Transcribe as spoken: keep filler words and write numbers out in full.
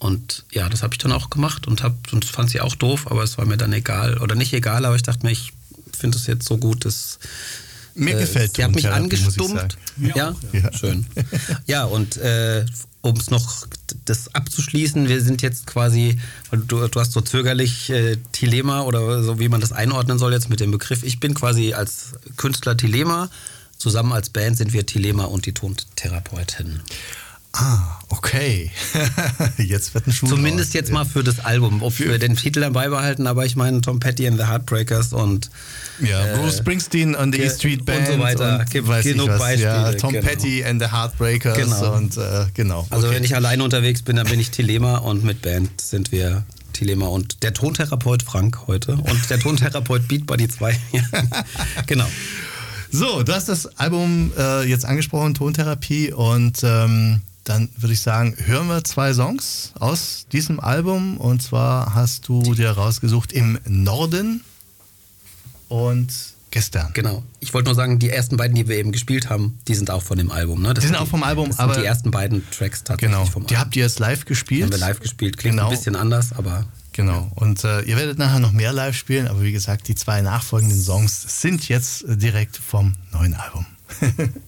Und ja, das habe ich dann auch gemacht und, hab, und fand sie auch doof, aber es war mir dann egal. Oder nicht egal, aber ich dachte mir, ich finde es jetzt so gut, dass... Mir äh, gefällt Sie hat mich angestummt. Ja? Ja, ja, schön. Ja, und äh, um es noch das abzuschließen, wir sind jetzt quasi, du, du hast so zögerlich äh, Thelema oder so, wie man das einordnen soll jetzt mit dem Begriff. Ich bin quasi als Künstler Thelema, zusammen als Band sind wir Thelema und die Tontherapeutin. Ah, okay. Jetzt wird ein Schuh Zumindest raus. jetzt mal für das Album. Ob wir den Titel dann beibehalten, aber ich meine Tom Petty and the Heartbreakers und ja, äh, Bruce Springsteen und die E-Street Band und so weiter. Und Gibt weiß genug was. Beispiele. Ja, Tom genau. Petty and the Heartbreakers genau. und äh, genau. Also okay. wenn ich alleine unterwegs bin, dann bin ich Thelema und mit Band sind wir Thelema und der Tontherapeut Frank heute und der Tontherapeut Beat Buddy zwei. Genau. So, du hast das Album äh, jetzt angesprochen, Tontherapie, und ähm, dann würde ich sagen, hören wir zwei Songs aus diesem Album. Und zwar hast du dir rausgesucht Im Norden und Gestern. Genau. Ich wollte nur sagen, die ersten beiden, die wir eben gespielt haben, die sind auch von dem Album. Ne? Das die sind die, auch vom Album, das aber sind die ersten beiden Tracks tatsächlich genau, vom Album. Die habt ihr jetzt live gespielt? Haben wir live gespielt. Klingt genau. ein bisschen anders, aber... Genau. Und äh, ihr werdet nachher noch mehr live spielen, aber wie gesagt, die zwei nachfolgenden Songs sind jetzt äh, direkt vom neuen Album.